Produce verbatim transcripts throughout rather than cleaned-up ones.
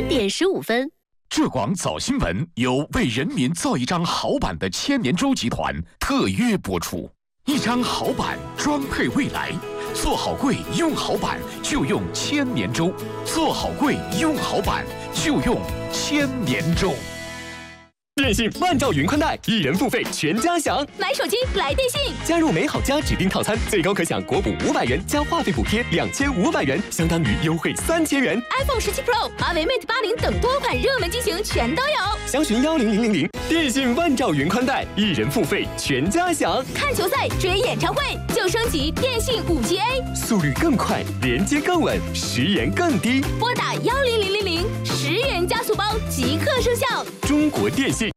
点十五分。 浙广早新闻由为人民造一张好版的千年舟集团特约播出。一张好版装配未来，做好柜用好版就用千年舟，做好柜用好版就用千年舟。 电信万兆云宽带，一人付费全家享。 买手机来电信， 加入美好家指定套餐，最高可享国补五百元加话费补贴两千五百元，相当于优惠三千元。 iPhone 十七 Pro、华为 Mate 八零等多款热门机型全都有。 详询幺零零零零。电信万兆云宽带，一人付费全家享。 看球赛、追演唱会就升级电信五 G A， 速率更快，连接更稳，时延更低。 拨打幺零零零零，十元加速包即刻生效。 中国电信。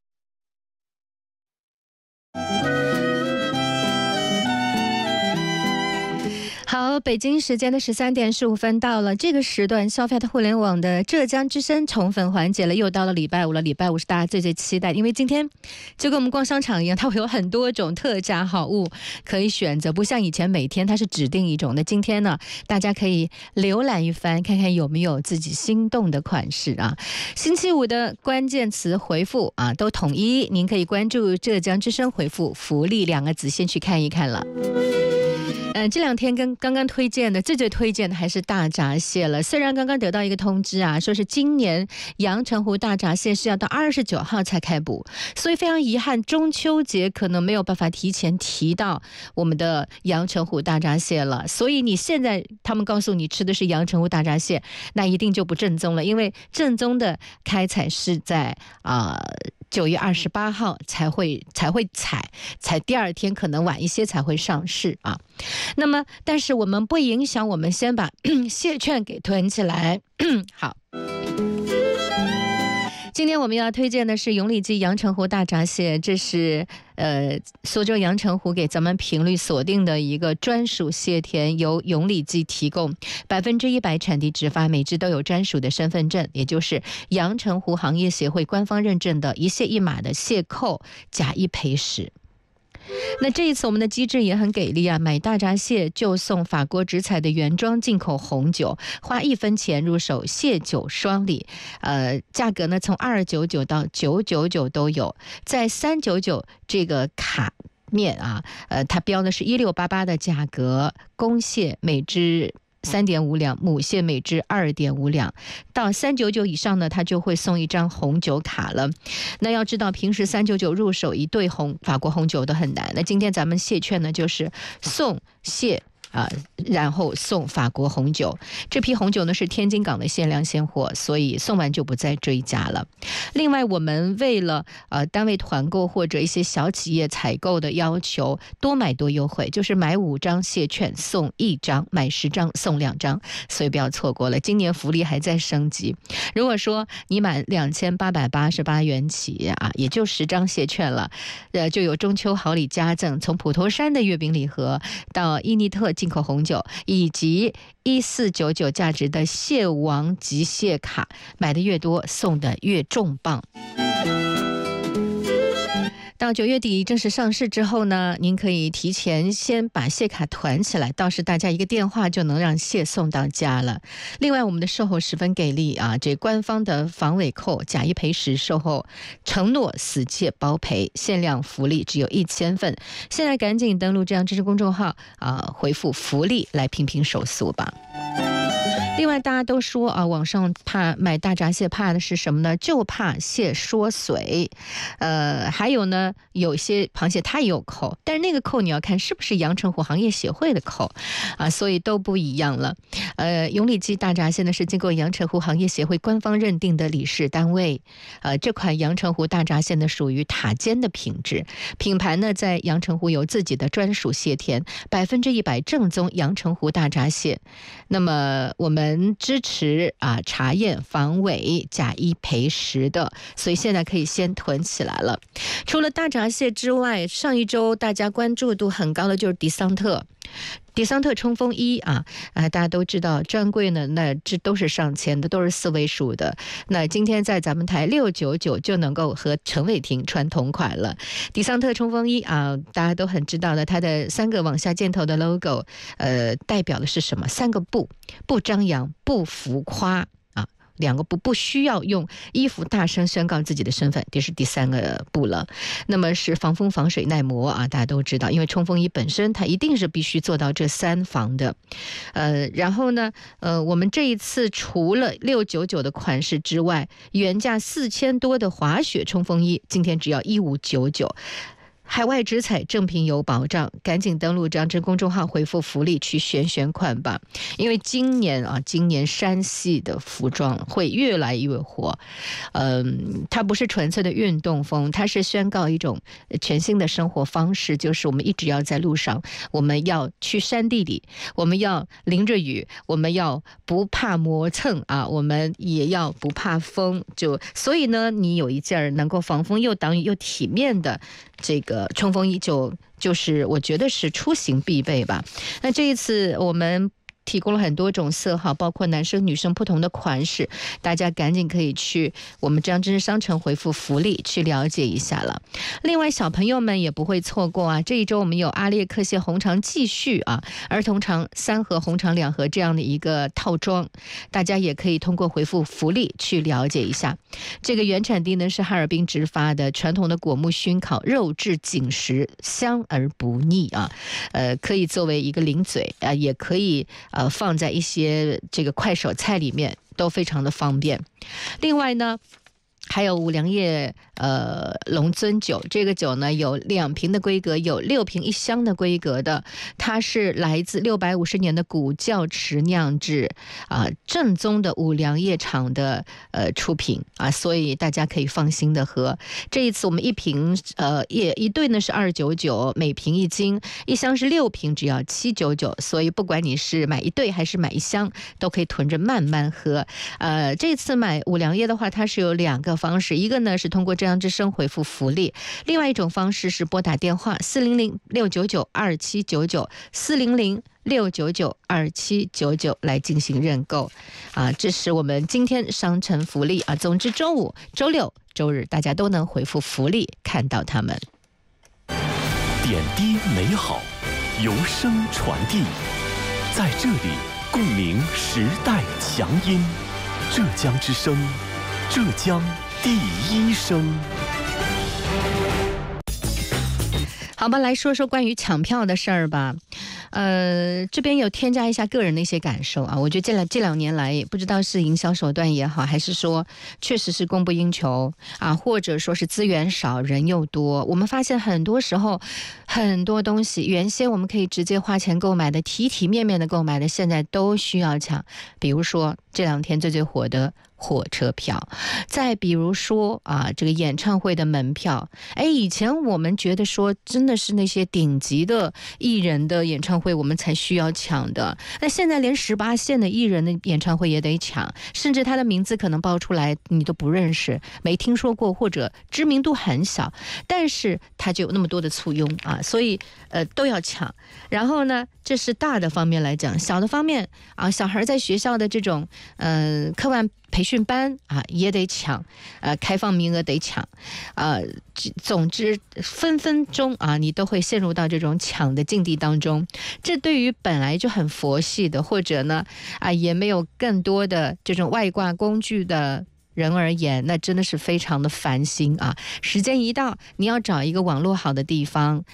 好，北京时间的十三点十五分到了，这个时段消费的互联网的浙江之声宠粉环节了，又到了礼拜五了。礼拜五是大家最最期待，因为今天就跟我们逛商场一样，它会有很多种特价好物可以选择，不像以前每天它是指定一种的。今天呢，大家可以浏览一番，看看有没有自己心动的款式啊。星期五的关键词回复啊都统一，您可以关注浙江之声，回复福利两个字，先去看一看了。呃，这两天跟刚刚推荐的最最推荐的还是大闸蟹了。虽然刚刚得到一个通知啊，说是今年阳澄湖大闸蟹是要到二十九号才开捕，所以非常遗憾，中秋节可能没有办法提前提到我们的阳澄湖大闸蟹了。所以你现在他们告诉你吃的是阳澄湖大闸蟹，那一定就不正宗了，因为正宗的开采是在啊。呃九月二十八号才会才会采，采第二天可能晚一些才会上市啊。那么，但是我们不影响，我们先把蟹券给囤起来。好。今天我们要推荐的是永利基阳澄湖大闸蟹，这是呃苏州阳澄湖给咱们频率锁定的一个专属蟹田，由永利基提供，百分之一百产地直发，每只都有专属的身份证，也就是阳澄湖行业协会官方认证的一蟹一码的蟹扣假一赔十。那这一次我们的机制也很给力啊，买大闸蟹就送法国直采的原装进口红酒，花一分钱入手蟹酒双礼，呃，价格呢从二九九到九九九都有，在三九九这个卡面啊，呃，它标的是一六八八的价格，公蟹每只三点五两，母蟹每只二点五两，到三九九以上呢，它就会送一张红酒卡了。那要知道，平时三九九入手一对红法国红酒都很难。那今天咱们蟹券呢，就是送蟹。啊，然后送法国红酒，这批红酒呢是天津港的限量现货，所以送完就不再追加了。另外，我们为了呃单位团购或者一些小企业采购的要求，多买多优惠，就是买五张蟹券送一张，买十张送两张，所以不要错过了。今年福利还在升级，如果说你满两千八百八十八元起啊，也就十张蟹券了，呃，就有中秋好礼加赠，从普陀山的月饼礼盒到伊尼特进口红酒以及一四九九价值的蟹王级蟹卡，买的越多送的越重磅。到九月底正式上市之后呢，您可以提前先把蟹卡团起来，到时大家一个电话就能让蟹送到家了。另外，我们的售后十分给力啊，这官方的防伪扣假一赔十售后承诺死蟹包赔，限量福利只有一千份，现在赶紧登录这样知识公众号啊，回复福利来拼拼手速吧。另外，大家都说啊，网上怕买大闸蟹怕的是什么呢？就怕蟹缩水。呃，还有呢，有些螃蟹它也有扣，但是那个扣你要看是不是阳澄湖行业协会的扣啊，所以都不一样了。呃，永利基大闸蟹呢是经过阳澄湖行业协会官方认定的理事单位。呃，这款阳澄湖大闸蟹呢属于塔尖的品质，品牌呢在阳澄湖有自己的专属蟹田，百分之一百正宗阳澄湖大闸蟹。那么我们支持啊查验防伪假一赔十的，所以现在可以先囤起来了。除了大闸蟹之外，上一周大家关注度很高的就是迪桑特。迪桑特冲锋衣啊啊，大家都知道专柜呢，那这都是上千的，都是四位数的。那今天在咱们台六九九就能够和陈伟霆穿同款了。迪桑特冲锋衣啊，大家都很知道的，它的三个往下箭头的 logo， 呃，代表的是什么？三个不：不张扬，不浮夸。 两个不不需要用衣服大声宣告自己的身份，这是第三个步了。那么是防风防水耐磨啊，大家都知道，因为冲锋衣本身它一定是必须做到这三防的。呃，然后呢，呃，我们这一次除了六九九的款式之外，原价四千多的滑雪冲锋衣，今天只要一五九九。海外直采正品有保障，赶紧登录张真公众号回复福利去选选款吧。因为今年啊，今年山系的服装会越来越火，嗯，它不是纯粹的运动风，它是宣告一种全新的生活方式，就是我们一直要在路上，我们要去山地里，我们要淋着雨，我们要不怕磨蹭啊，我们也要不怕风。就所以呢，你有一件能够防风又挡雨又体面的这个冲锋衣就就是我觉得是出行必备吧。那这一次我们提供了很多种色号，包括男生女生不同的款式，大家赶紧可以去我们这样真实商城回复福利去了解一下了。另外小朋友们也不会错过啊，这一周我们有阿列克谢红肠继续啊，儿童肠三盒红肠两盒这样的一个套装，大家也可以通过回复福利去了解一下。这个原产地呢是哈尔滨直发的传统的果木熏烤，肉质紧实，香而不腻啊，呃，可以作为一个零嘴啊、呃，也可以呃放在一些这个快手菜里面，都非常的方便。另外呢，还有五粮液呃龙尊酒，这个酒呢有两瓶的规格，有六瓶一箱的规格的，它是来自六百五十年的古窖池酿制啊、呃，正宗的五粮液厂的呃出品啊，所以大家可以放心的喝。这一次我们一瓶呃也一对呢是二九九，每瓶一斤，一箱是六瓶，只要七九九，所以不管你是买一对还是买一箱，都可以囤着慢慢喝。呃，这次买五粮液的话，它是有两个方式，一个呢是通过这样之声回复福利，另外一种方式是拨打电话四零零六九九二七九九四零零六九九二七九九来进行认购啊，这是我们今天商城福利啊。总之周五、周六、周日大家都能回复福利看到他们。 点滴美好，由声传递，在这里共鸣时代强音，浙江之声，浙江第一声。 好吧，来说说关于抢票的事儿吧。呃，这边有添加一下个人的一些感受啊。我觉得这两这两年来，不知道是营销手段也好，还是说确实是供不应求啊，或者说是资源少人又多。我们发现很多时候，很多东西原先我们可以直接花钱购买的、体体面面的购买的，现在都需要抢。比如说这两天最最火的火车票，再比如说啊，这个演唱会的门票，哎，以前我们觉得说真的是那些顶级的艺人的演唱会我们才需要抢的，那现在连十八线的艺人的演唱会也得抢，甚至他的名字可能报出来你都不认识，没听说过，或者知名度很小，但是他就有那么多的簇拥啊，所以呃都要抢。然后呢，这是大的方面来讲，小的方面啊，小孩在学校的这种呃课外培训班啊也得抢，呃开放名额得抢，呃总之分分钟啊你都会陷入到这种抢的境地当中。这对于本来就很佛系的，或者呢啊也没有更多的这种外挂工具的人而言，那真的是非常的烦心啊！时间一到，你要找一个网络好的地方